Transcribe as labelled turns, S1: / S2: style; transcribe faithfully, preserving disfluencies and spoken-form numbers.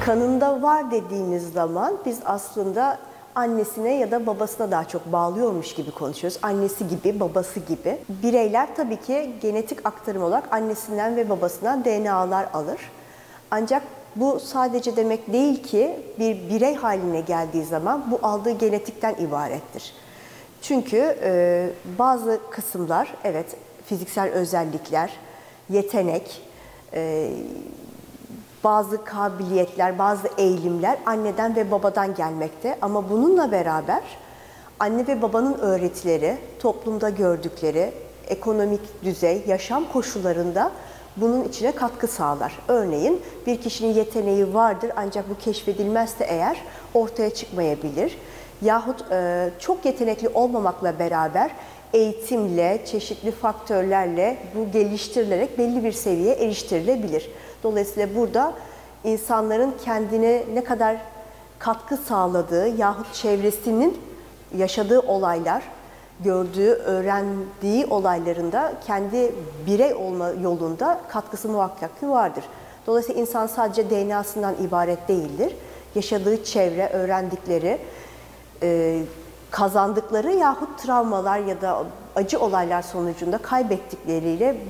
S1: kanında var dediğimiz zaman biz aslında annesine ya da babasına daha çok bağlıyormuş gibi konuşuyoruz. Annesi gibi, babası gibi. Bireyler tabii ki genetik aktarım olarak annesinden ve babasından D N A'lar alır. Ancak bu sadece demek değil ki bir birey haline geldiği zaman bu aldığı genetikten ibarettir. Çünkü e, bazı kısımlar, evet fiziksel özellikler, yetenek, e, bazı kabiliyetler, bazı eğilimler anneden ve babadan gelmekte. Ama bununla beraber anne ve babanın öğretileri, toplumda gördükleri ekonomik düzey, yaşam koşullarında bunun içine katkı sağlar. Örneğin bir kişinin yeteneği vardır ancak bu keşfedilmezse eğer ortaya çıkmayabilir. Yahut e, çok yetenekli olmamakla beraber eğitimle, çeşitli faktörlerle bu geliştirilerek belli bir seviyeye eriştirilebilir. Dolayısıyla burada insanların kendine ne kadar katkı sağladığı yahut çevresinin yaşadığı olaylar, gördüğü, öğrendiği olaylarında kendi birey olma yolunda katkısı muhakkak ki vardır. Dolayısıyla insan sadece D N A'sından ibaret değildir. Yaşadığı çevre, öğrendikleri, kazandıkları yahut travmalar ya da acı olaylar sonucunda kaybettikleriyle